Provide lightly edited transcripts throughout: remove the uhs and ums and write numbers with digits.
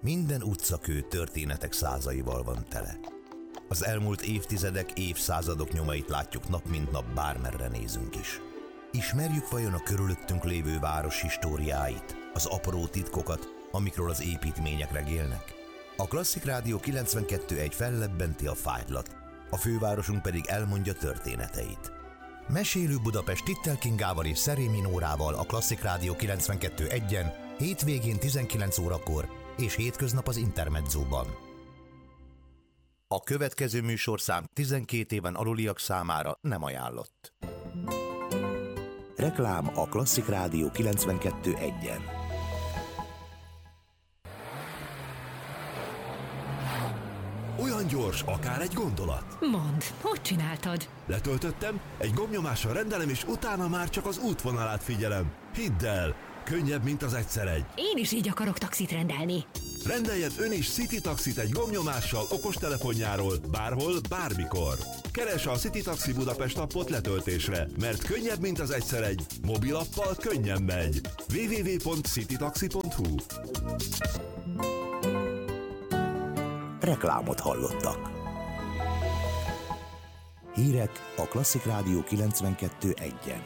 Minden utcakő történetek százaival van tele. Az elmúlt évtizedek, évszázadok nyomait látjuk nap mint nap, bármerre nézünk is. Ismerjük vajon a körülöttünk lévő város históriáit, az apró titkokat, amikről az építmények regélnek? A Klasszik Rádió 92.1 fellebbenti a fájtlat, a fővárosunk pedig elmondja történeteit. Mesélő Budapest Tittel Kingával és Szerémi Nórával a Klasszik Rádió 92.1-en, hétvégén 19 órakor és hétköznap az Intermedzóban. A következő műsorszám 12 éven aluliak számára nem ajánlott. Reklám a Klasszik Rádió 92.1-en. Olyan gyors, akár egy gondolat. Mondd, hogy csináltad? Letöltöttem, egy gombnyomással rendelem, és utána már csak az útvonalát figyelem. Hidd el, könnyebb, mint az egyszer egy. Én is így akarok taxit rendelni. Rendeljen ön is City Taxit egy gombnyomással okostelefonjáról, bárhol, bármikor. Keresse a City Taxi Budapest appot letöltésre, mert könnyebb, mint az egyszer egy. Mobilappal könnyen megy. www.citytaxi.hu. Reklámot hallottak. Hírek a Klasszik Rádió 92.1-en.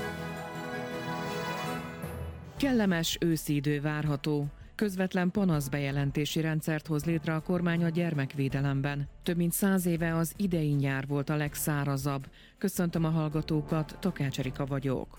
Kellemes őszi idő várható. Közvetlen panaszbejelentési rendszert hoz létre a kormány a gyermekvédelemben. Több mint 100 éve az idei nyár volt a legszárazabb. Köszöntöm a hallgatókat, Takács Erika vagyok.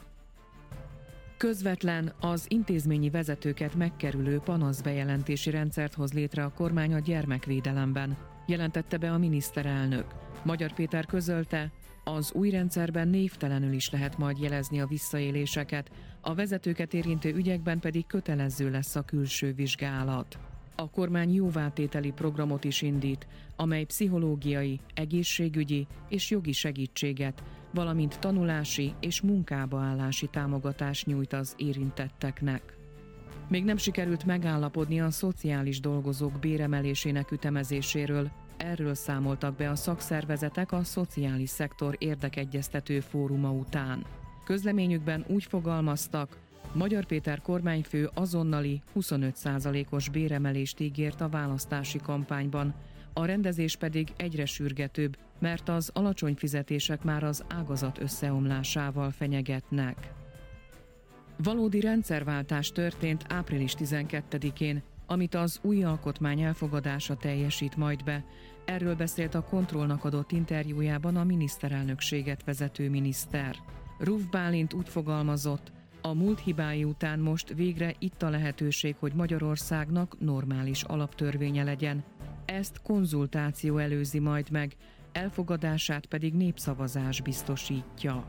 Közvetlen, az intézményi vezetőket megkerülő panaszbejelentési rendszert hoz létre a kormány a gyermekvédelemben, jelentette be a miniszterelnök. Magyar Péter közölte, az új rendszerben névtelenül is lehet majd jelezni a visszaéléseket, a vezetőket érintő ügyekben pedig kötelező lesz a külső vizsgálat. A kormány jóvátételi programot is indít, amely pszichológiai, egészségügyi és jogi segítséget, valamint tanulási és munkába állási támogatást nyújt az érintetteknek. Még nem sikerült megállapodni a szociális dolgozók béremelésének ütemezéséről, erről számoltak be a szakszervezetek a szociális szektor érdekegyeztető fóruma után. Közleményükben úgy fogalmaztak, Magyar Péter kormányfő azonnali 25%-os béremelést ígért a választási kampányban, a rendezés pedig egyre sürgetőbb, mert az alacsony fizetések már az ágazat összeomlásával fenyegetnek. Valódi rendszerváltás történt április 12-én, amit az új alkotmány elfogadása teljesít majd be. Erről beszélt a Kontrollnak adott interjújában a miniszterelnökséget vezető miniszter. Ruf Bálint úgy fogalmazott, a múlt hibái után most végre itt a lehetőség, hogy Magyarországnak normális alaptörvénye legyen. Ezt konzultáció előzi majd meg, elfogadását pedig népszavazás biztosítja.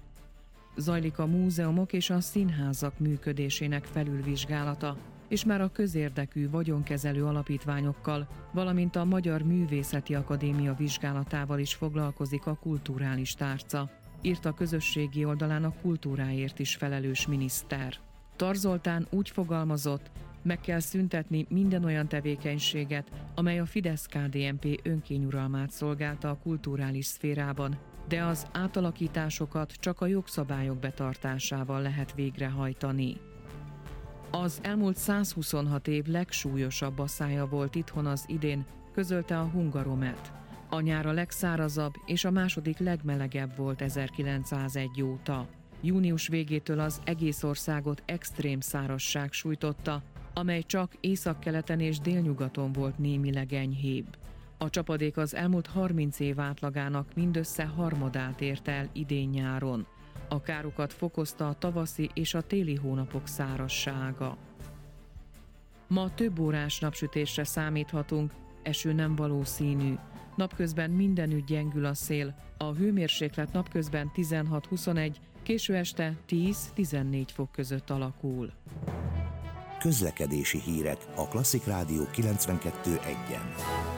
Zajlik a múzeumok és a színházak működésének felülvizsgálata, és már a közérdekű vagyonkezelő alapítványokkal, valamint a Magyar Művészeti Akadémia vizsgálatával is foglalkozik a kulturális tárca, írt a közösségi oldalán a kultúráért is felelős miniszter. Tar Zoltán úgy fogalmazott, meg kell szüntetni minden olyan tevékenységet, amely a Fidesz-KDNP önkényuralmát szolgálta a kulturális szférában, de az átalakításokat csak a jogszabályok betartásával lehet végrehajtani. Az elmúlt 126 év legsúlyosabb asszája volt itthon az idén, közölte a Hungaromet. A nyár a legszárazabb és a második legmelegebb volt 1901 óta. Június végétől az egész országot extrém szárazság sújtotta, amely csak északkeleten és délnyugaton volt némileg enyhébb. A csapadék az elmúlt 30 év átlagának mindössze harmadát érte el idén-nyáron. A károkat fokozta a tavaszi és a téli hónapok szárazsága. Ma több órás napsütésre számíthatunk, eső nem valószínű. Napközben mindenütt gyengül a szél, a hőmérséklet napközben 16-21, késő este 10-14 fok között alakul. Közlekedési hírek a Klasszik Rádió 92.1-en.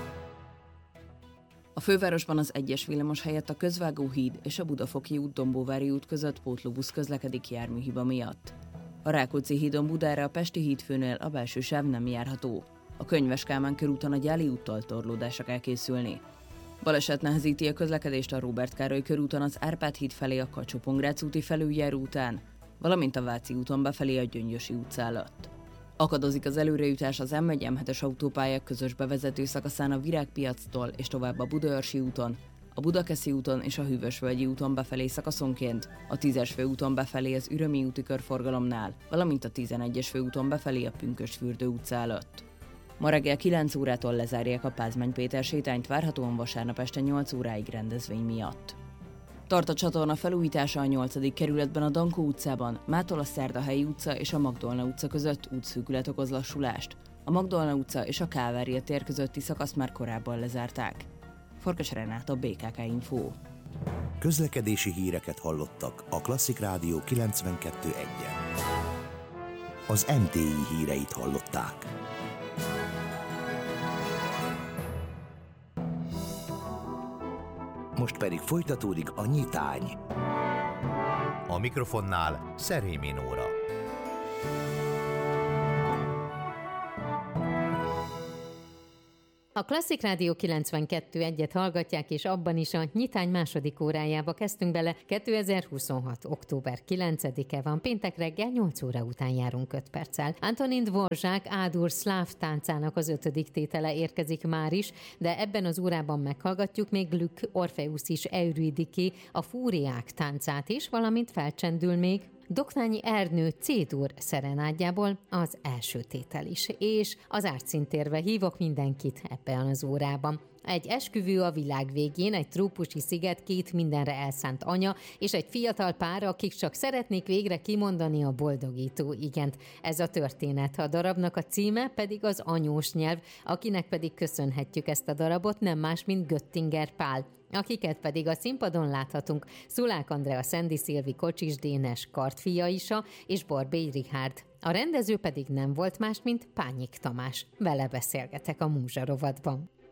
A fővárosban az 1-es villamos helyett a Közvágó híd és a Budafoki út Dombóvári út között pótlóbusz közlekedik járműhiba miatt. A Rákóczi hídon Budára a Pesti hídfőnél a belső sáv nem járható. A Könyves Kálmán körúton a Gyáli úttal torlódásra kell készülni. Baleset nehezíti a közlekedést a Róbert Károly körúton az Árpád híd felé a Kacsó-Pongrác úti felüljáró után, valamint a Váci úton befelé a Gyöngyösi utca alatt. Akadozik az előrejutás az M1-M7-es autópályák közös bevezető szakaszán a Virágpiactól és tovább a Budaörsi úton, a Budakeszi úton és a Hűvösvölgyi úton befelé szakaszonként, a 10-es főúton befelé az Ürömi úti körforgalomnál, valamint a 11-es főúton befelé a Pünkösdfürdő utca előtt. Ma reggel 9 órától lezárják a Pázmány Péter sétányt, várhatóan vasárnap este 8 óráig rendezvény miatt. Tart a csatorna felújítása a 8. kerületben a Dankó utcában, mától a Szerdahelyi utca és a Magdolna utca között útszűkület okoz lassulást. A Magdolna utca és a Kálvária tér közötti szakaszt már korábban lezárták. Farkas Renáta, BKK Info. Közlekedési híreket hallottak a Klasszik Rádió 92.1-en. Az MTI híreit hallották. Most pedig folytatódik a nyitány. A mikrofonnál Szerémi Nóra. A Klasszik Rádió 92.1-et hallgatják, és abban is a nyitány második órájába kezdtünk bele. 2026. október 9-e van, péntek reggel 8 óra után járunk 5 perccel. Antonin Dvorzsák Ádur szláv táncának az 5. tétele érkezik már is, de ebben az órában meghallgatjuk még Gluck, Orpheus is Euridiki, a Fúriák táncát is, valamint felcsendül még Doknányi Ernő C-dur szerenádjából az első tétel is, és az árcintérbe hívok mindenkit ebben az órában. Egy esküvő a világ végén, egy trópusi sziget, 2 mindenre elszánt anya, és egy fiatal pár, akik csak szeretnék végre kimondani a boldogító igent. Ez a történet. A darabnak a címe pedig az anyós nyelv, akinek pedig köszönhetjük ezt a darabot, nem más, mint Göttinger Pál, akiket pedig a színpadon láthatunk. Szulák Andrea, Szendi Szilvi, Kocsis Dénes, Kartfia Isa és Borbély Richárd. A rendező pedig nem volt más, mint Pányik Tamás. Vele beszélgetek a Múzsa rovatban.